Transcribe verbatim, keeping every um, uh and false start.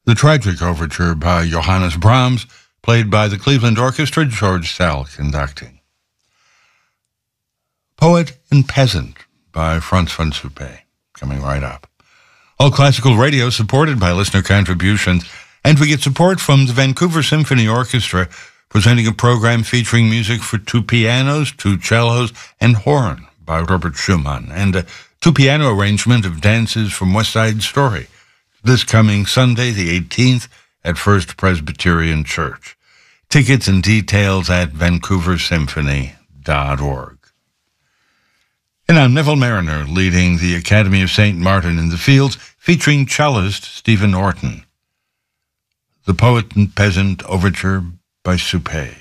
The Tragic Overture by Johannes Brahms, played by the Cleveland Orchestra, George Sell conducting. Poet and Peasant by Franz von Suppé, coming right up. All classical radio supported by listener contributions, and we get support from the Vancouver Symphony Orchestra, presenting a program featuring music for two pianos, two cellos, and horn by Robert Schumann, and a two-piano arrangement of dances from West Side Story, this coming Sunday, the eighteenth, at First Presbyterian Church. Tickets and details at vancouver symphony dot org. And I'm Neville Mariner, leading the Academy of Saint Martin in the Fields, featuring cellist Stephen Orton. The Poet and Peasant Overture by Suppé.